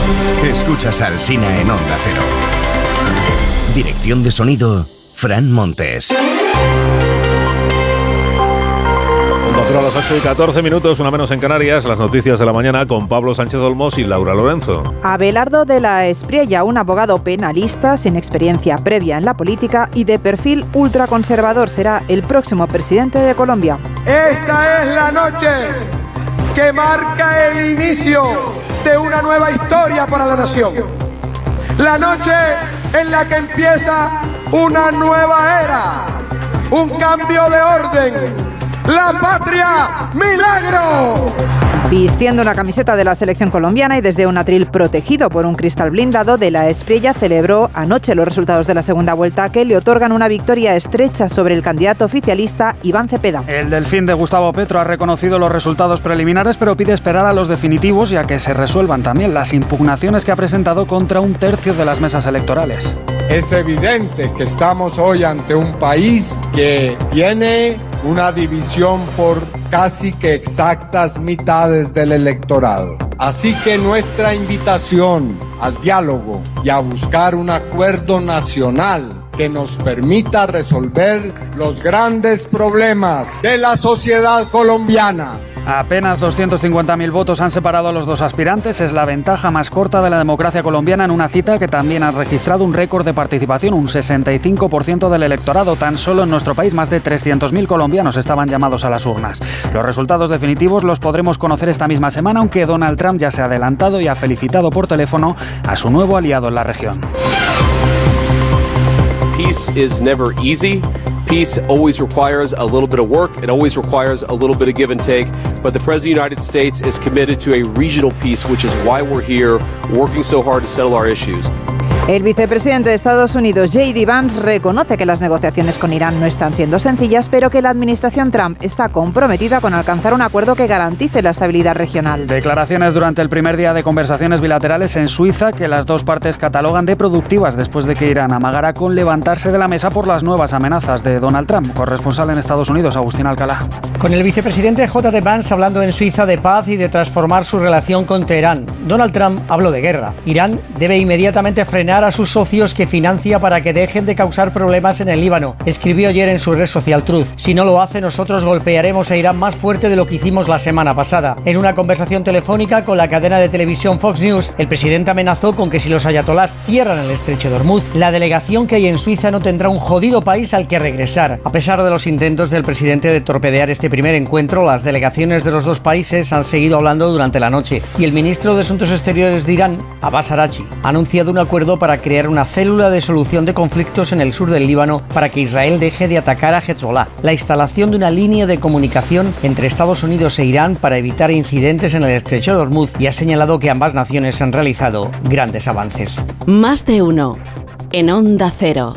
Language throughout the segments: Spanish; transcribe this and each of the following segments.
Escuchas a Alsina en Onda Cero. Dirección de sonido, Fran Montes. Onda Cero a las 8:14, una menos en Canarias. Las noticias de la mañana con Pablo Sánchez Olmos y Laura Lorenzo. Abelardo de la Espriella, un abogado penalista sin experiencia previa en la política y de perfil ultraconservador, será el próximo presidente de Colombia. Esta es la noche que marca el inicio de una nueva historia para la nación. La noche en la que empieza una nueva era, un cambio de orden. ¡La patria, milagro! Vistiendo una camiseta de la selección colombiana y desde un atril protegido por un cristal blindado, de la Espriella celebró anoche los resultados de la segunda vuelta que le otorgan una victoria estrecha sobre el candidato oficialista Iván Cepeda. El Delfín de Gustavo Petro ha reconocido los resultados preliminares, pero pide esperar a los definitivos y a que se resuelvan también las impugnaciones que ha presentado contra un tercio de las mesas electorales. Es evidente que estamos hoy ante un país que tiene una división por casi que exactas mitades del electorado. Así que nuestra invitación al diálogo y a buscar un acuerdo nacional que nos permita resolver los grandes problemas de la sociedad colombiana. Apenas 250.000 votos han separado a los dos aspirantes. Es la ventaja más corta de la democracia colombiana en una cita que también ha registrado un récord de participación, un 65% del electorado. Tan solo en nuestro país más de 300.000 colombianos estaban llamados a las urnas. Los resultados definitivos los podremos conocer esta misma semana, aunque Donald Trump ya se ha adelantado y ha felicitado por teléfono a su nuevo aliado en la región. Peace is never easy. Peace always requires a little bit of work. It always requires a little bit of give and take. But the President of the United States is committed to a regional peace, which is why we're here working so hard to settle our issues. El vicepresidente de Estados Unidos, J.D. Vance, reconoce que las negociaciones con Irán no están siendo sencillas, pero que la administración Trump está comprometida con alcanzar un acuerdo que garantice la estabilidad regional. Declaraciones durante el primer día de conversaciones bilaterales en Suiza que las dos partes catalogan de productivas después de que Irán amagara con levantarse de la mesa por las nuevas amenazas de Donald Trump. Corresponsal en Estados Unidos, Agustín Alcalá. Con el vicepresidente J.D. Vance hablando en Suiza de paz y de transformar su relación con Teherán. Donald Trump habló de guerra. Irán debe inmediatamente frenar a sus socios que financia para que dejen de causar problemas en el Líbano. Escribió ayer en su red social Truth: si no lo hace, nosotros golpearemos a Irán más fuerte de lo que hicimos la semana pasada. En una conversación telefónica con la cadena de televisión Fox News, el presidente amenazó con que si los ayatolás cierran el estrecho de Hormuz, la delegación que hay en Suiza no tendrá un jodido país al que regresar. A pesar de los intentos del presidente de torpedear este primer encuentro, las delegaciones de los dos países han seguido hablando durante la noche y el ministro de Asuntos Exteriores de Irán, Abbas Araghchi, ha anunciado un acuerdo para crear una célula de solución de conflictos en el sur del Líbano para que Israel deje de atacar a Hezbollah, la instalación de una línea de comunicación entre Estados Unidos e Irán para evitar incidentes en el estrecho de Hormuz, y ha señalado que ambas naciones han realizado grandes avances. Más de uno en Onda Cero.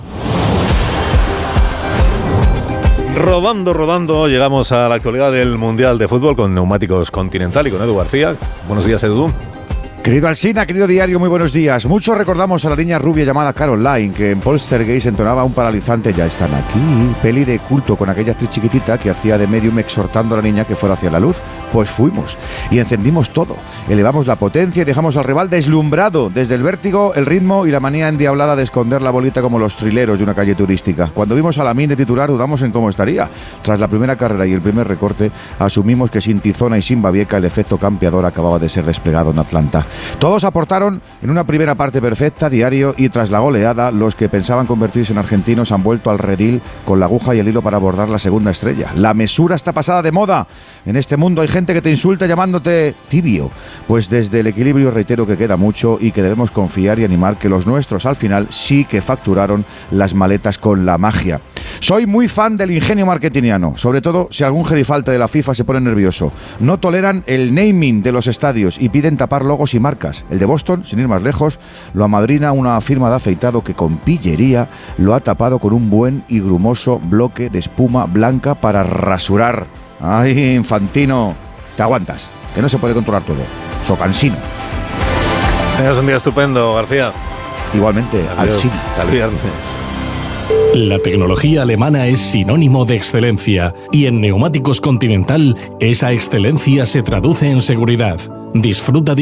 Rodando, llegamos a la actualidad del Mundial de Fútbol con Neumáticos Continental y con Edu García. Buenos días, Edu. Querido Alsina, querido diario, muy buenos días. Muchos recordamos a la niña rubia llamada Caroline, que en Poltergeist entonaba un paralizante "Ya están aquí", peli de culto con aquella actriz chiquitita que hacía de medium exhortando a la niña que fuera hacia la luz. Pues fuimos y encendimos todo. Elevamos la potencia y dejamos al rival deslumbrado desde el vértigo, el ritmo y la manía endiablada de esconder la bolita como los trileros de una calle turística. Cuando vimos a Lamine de titular dudamos en cómo estaría. Tras la primera carrera y el primer recorte, asumimos que sin Tizona y sin Babieca el efecto campeador acababa de ser desplegado en Atlanta. Todos aportaron en una primera parte perfecta, diario, y tras la goleada, los que pensaban convertirse en argentinos han vuelto al redil con la aguja y el hilo para abordar la segunda estrella. La mesura está pasada de moda. En este mundo hay gente que te insulta llamándote tibio. Pues desde el equilibrio reitero que queda mucho y que debemos confiar y animar que los nuestros al final sí que facturaron las maletas con la magia. Soy muy fan del ingenio marketingiano, sobre todo si algún gerifalte de la FIFA se pone nervioso. No toleran el naming de los estadios y piden tapar logos y marcas. El de Boston, sin ir más lejos, lo amadrina una firma de afeitado que con pillería lo ha tapado con un buen y grumoso bloque de espuma blanca para rasurar. ¡Ay, Infantino! Te aguantas, que no se puede controlar todo. Socansino. Tengas un día estupendo, García. Igualmente, Alsina. Al viernes. La tecnología alemana es sinónimo de excelencia y en Neumáticos Continental esa excelencia se traduce en seguridad. Disfruta de